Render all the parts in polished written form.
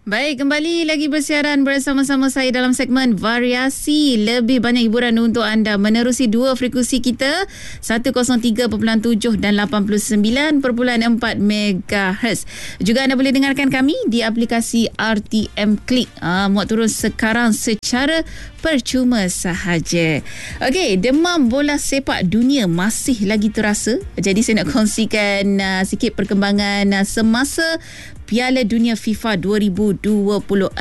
Baik, kembali lagi bersiaran bersama-sama saya dalam segmen Variasi. Lebih banyak hiburan untuk anda menerusi dua frekuensi kita, 103.7 dan 89.4 MHz. Juga anda boleh dengarkan kami di aplikasi RTM Klik. Muat turun sekarang secara percuma sahaja. Okey, demam bola sepak dunia masih lagi terasa. Jadi saya nak kongsikan sikit perkembangan semasa Piala Dunia FIFA 2026.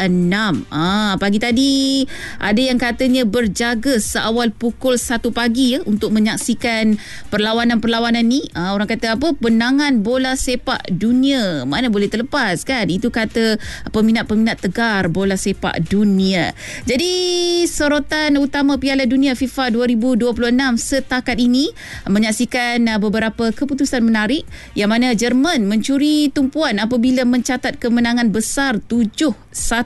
Pagi tadi ada yang katanya berjaga seawal pukul 1 pagi untuk menyaksikan perlawanan-perlawanan ni. Orang kata apa? Benangan bola sepak dunia. Mana boleh terlepas kan? Itu kata peminat-peminat tegar bola sepak dunia. Jadi sorotan utama Piala Dunia FIFA 2026 setakat ini menyaksikan beberapa keputusan menarik yang mana Jerman mencuri tumpuan apabila mencatat kemenangan besar 7-1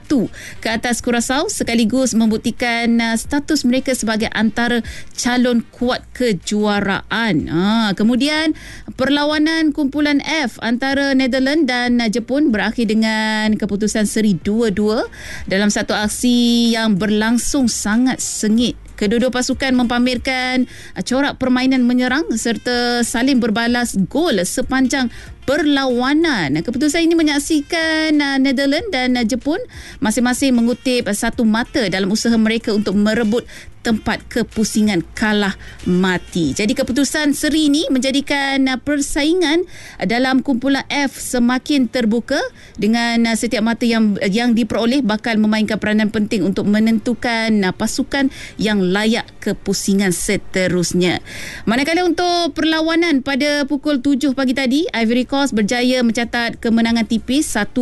ke atas Curaçao sekaligus membuktikan status mereka sebagai antara calon kuat kejuaraan. Kemudian perlawanan kumpulan F antara Netherlands dan Jepun berakhir dengan keputusan seri 2-2 dalam satu aksi yang berlangsung sangat sengit. Kedua-dua pasukan mempamerkan corak permainan menyerang serta saling berbalas gol sepanjang perlawanan. Keputusan ini menyaksikan Netherlands dan Jepun masing-masing mengutip satu mata dalam usaha mereka untuk merebut tempat kepusingan kalah mati. Jadi keputusan seri ini menjadikan persaingan dalam kumpulan F semakin terbuka dengan setiap mata yang diperoleh bakal memainkan peranan penting untuk menentukan pasukan yang layak kepusingan seterusnya. Manakala untuk perlawanan pada pukul 7 pagi tadi, Ivory Coast berjaya mencatat kemenangan tipis 1-0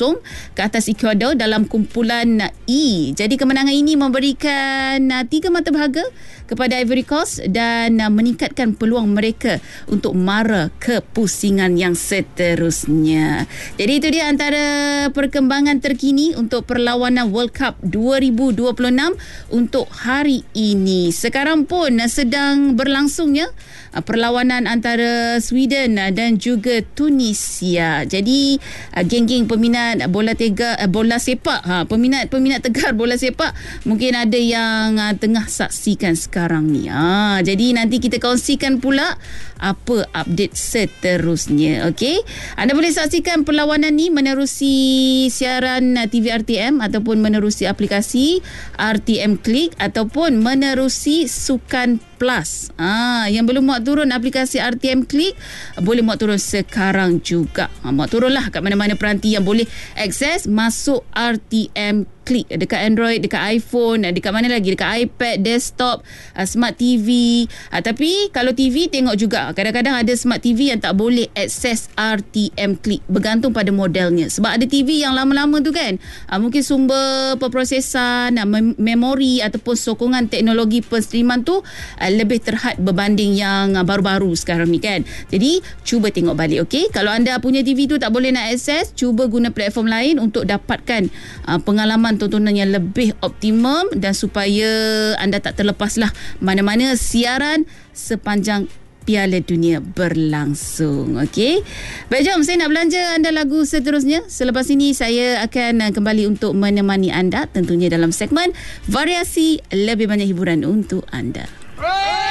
ke atas Ecuador dalam kumpulan E. Jadi kemenangan ini memberikan 3 mata berharga kepada Ivory Coast dan meningkatkan peluang mereka untuk mara ke pusingan yang seterusnya. Jadi itu dia antara perkembangan terkini untuk perlawanan World Cup 2026 untuk hari ini. Sekarang pun sedang berlangsungnya perlawanan antara Sweden dan juga Tunisia. Jadi geng-geng peminat bola sepak, peminat tegar bola sepak mungkin ada yang tengah saksikan sekarang ni. Jadi nanti kita kongsikan pula apa update seterusnya. Okey, anda boleh saksikan perlawanan ni menerusi siaran TV RTM ataupun menerusi aplikasi RTM Klik ataupun menerusi Sukan Plus. Yang belum muat turun aplikasi RTM Klik, boleh muat turun sekarang juga. Muat turunlah kat mana-mana peranti yang boleh akses, masuk RTM Klik dekat Android, dekat iPhone, dekat mana lagi, dekat iPad, desktop, smart TV. Tapi kalau TV tengok juga, kadang-kadang ada smart TV yang tak boleh akses RTM Klik, bergantung pada modelnya. Sebab ada TV yang lama-lama tu kan, mungkin sumber perprosesan, memori ataupun sokongan teknologi penstreaman tu lebih terhad berbanding yang baru-baru sekarang ni kan. Jadi cuba tengok balik. Okey, kalau anda punya TV tu tak boleh nak akses, cuba guna platform lain untuk dapatkan pengalaman tontonan yang lebih optimum dan supaya anda tak terlepaslah mana-mana siaran sepanjang Piala Dunia berlangsung. Okey, baik, jom saya nak belanja anda lagu seterusnya. Selepas ini saya akan kembali untuk menemani anda tentunya dalam segmen Variasi, lebih banyak hiburan untuk anda.